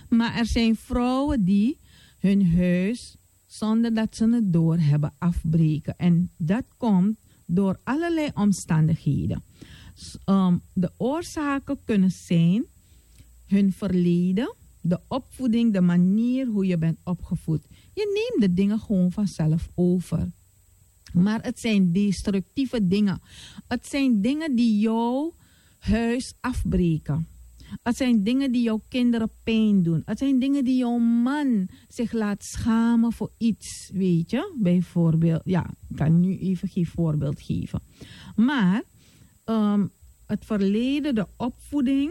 Maar er zijn vrouwen die hun huis, zonder dat ze het door hebben, afbreken. En dat komt door allerlei omstandigheden. De oorzaken kunnen zijn hun verleden, de opvoeding, de manier hoe je bent opgevoed. Je neemt de dingen gewoon vanzelf over. Maar het zijn destructieve dingen. Het zijn dingen die jouw huis afbreken. Het zijn dingen die jouw kinderen pijn doen. Het zijn dingen die jouw man zich laat schamen voor iets, weet je. Bijvoorbeeld, ja, ik kan nu even geen voorbeeld geven. Maar het verleden, de opvoeding,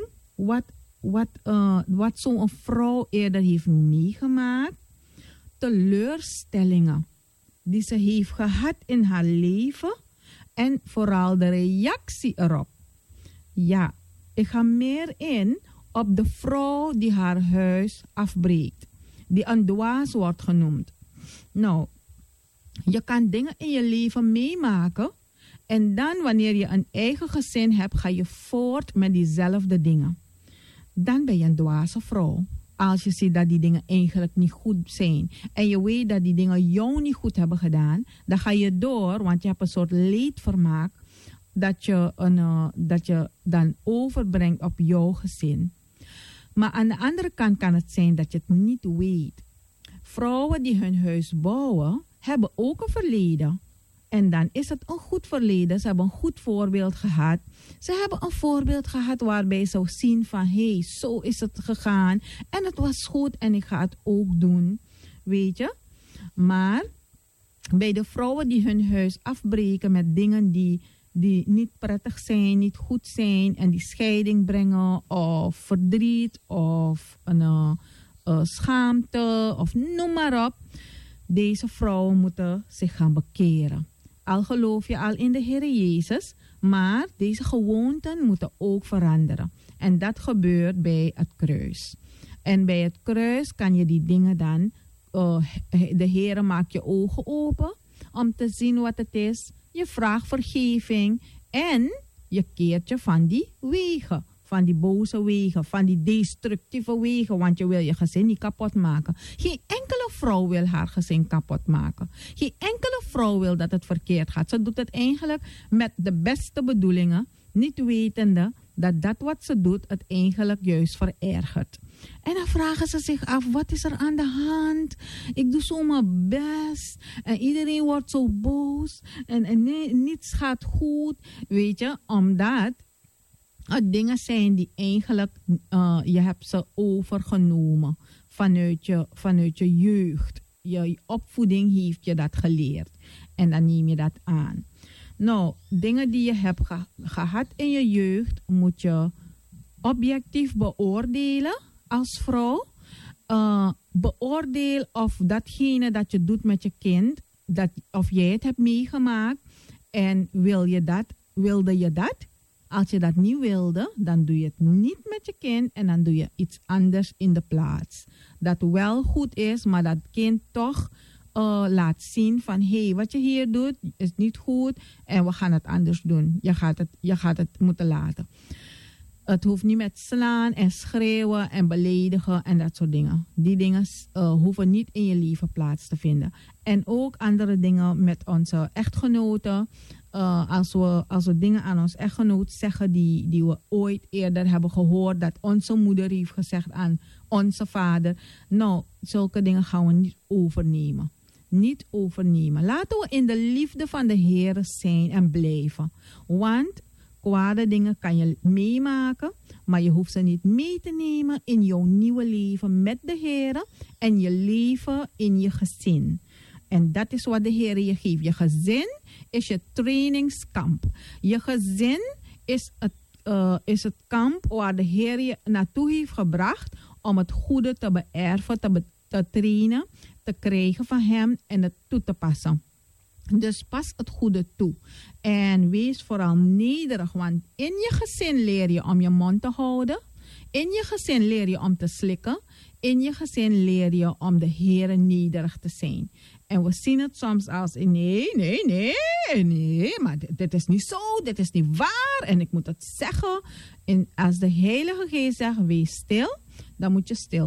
wat zo'n vrouw eerder heeft meegemaakt, teleurstellingen die ze heeft gehad in haar leven en vooral de reactie erop. Ja, ik ga meer in op de vrouw die haar huis afbreekt, die een dwaas wordt genoemd. Nou, je kan dingen in je leven meemaken en dan wanneer je een eigen gezin hebt, ga je voort met diezelfde dingen. Dan ben je een dwaze vrouw. Als je ziet dat die dingen eigenlijk niet goed zijn. En je weet dat die dingen jou niet goed hebben gedaan. Dan ga je door, want je hebt een soort leedvermaak. Dat je dan overbrengt op jouw gezin. Maar aan de andere kant kan het zijn dat je het niet weet. Vrouwen die hun huis bouwen, hebben ook een verleden. En dan is het een goed verleden. Ze hebben een goed voorbeeld gehad. Ze hebben een voorbeeld gehad waarbij ze zien van, hé, zo is het gegaan. En het was goed en ik ga het ook doen. Weet je? Maar bij de vrouwen die hun huis afbreken met dingen die niet prettig zijn, niet goed zijn. En die scheiding brengen of verdriet of schaamte of noem maar op. Deze vrouwen moeten zich gaan bekeren. Al geloof je al in de Heer Jezus, maar deze gewoonten moeten ook veranderen. En dat gebeurt bij het kruis. En bij het kruis kan je die dingen dan, de Heer maakt je ogen open om te zien wat het is. Je vraagt vergeving en je keert je van die wegen. Van die boze wegen, van die destructieve wegen, want je wil je gezin niet kapot maken. Geen enkele vrouw wil haar gezin kapot maken. Geen enkele vrouw wil dat het verkeerd gaat. Ze doet het eigenlijk met de beste bedoelingen, niet wetende dat wat ze doet het eigenlijk juist verergert. En dan vragen ze zich af, wat is er aan de hand? Ik doe zo mijn best en iedereen wordt zo boos en niets gaat goed. Weet je, omdat het dingen zijn die eigenlijk, je hebt ze overgenomen vanuit je jeugd. Je opvoeding heeft je dat geleerd. En dan neem je dat aan. Nou, dingen die je hebt gehad in je jeugd, moet je objectief beoordelen als vrouw. Beoordeel of datgene dat je doet met je kind, of jij het hebt meegemaakt. En wilde je dat? Als je dat niet wilde, dan doe je het niet met je kind en dan doe je iets anders in de plaats. Dat wel goed is, maar dat kind toch laat zien van, hé, wat je hier doet is niet goed en we gaan het anders doen. Je gaat het moeten laten. Het hoeft niet met slaan en schreeuwen en beledigen en dat soort dingen. Die dingen hoeven niet in je leven plaats te vinden. En ook andere dingen met onze echtgenoten. Als we dingen aan ons echtgenoot zeggen die we ooit eerder hebben gehoord, dat onze moeder heeft gezegd aan onze vader. Nou, zulke dingen gaan we niet overnemen. Niet overnemen. Laten we in de liefde van de Heer zijn en blijven. Want kwade dingen kan je meemaken, maar je hoeft ze niet mee te nemen in jouw nieuwe leven met de Heer en je leven in je gezin. En dat is wat de Heer je geeft. Je gezin is je trainingskamp. Je gezin is het kamp waar de Heer je naartoe heeft gebracht om het goede te beërven, te trainen, te krijgen van Hem en het toe te passen. Dus pas het goede toe. En wees vooral nederig, want in je gezin leer je om je mond te houden. In je gezin leer je om te slikken. In je gezin leer je om de Heer nederig te zijn. En we zien het soms als, nee, maar dit is niet zo, dit is niet waar. En ik moet het zeggen. En als de Heilige Geest zegt, wees stil, dan moet je stil